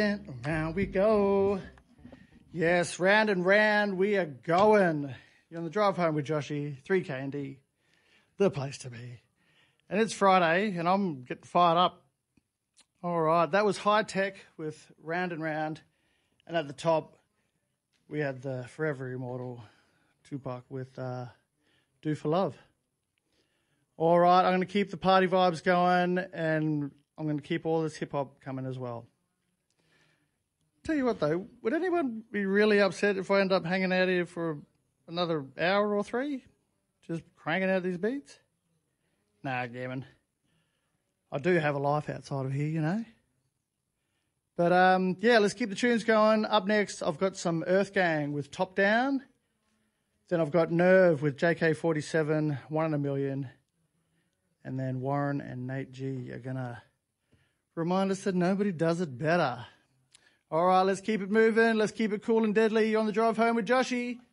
And round we go. Yes, round and round we are going. You're on the drive home with Joshy, 3KND, the place to be. And it's Friday, and I'm getting fired up. All right, that was High Tech with Round and Round. And at the top, we had the forever immortal Tupac with Do For Love. All right, I'm going to keep the party vibes going, and I'm going to keep all this hip-hop coming as well. Tell you what, though, would anyone be really upset if I end up hanging out here for another hour or three? Just cranking out these beats? Nah, gammon. I do have a life outside of here, you know. But, yeah, let's keep the tunes going. Up next, I've got some Earth Gang with Top Down. Then I've got Nerve with JK47, 1 in a Million. And then Warren and Nate G are going to remind us that nobody does it better. All right, let's keep it moving. Let's keep it cool and deadly. You're on the drive home with Joshy.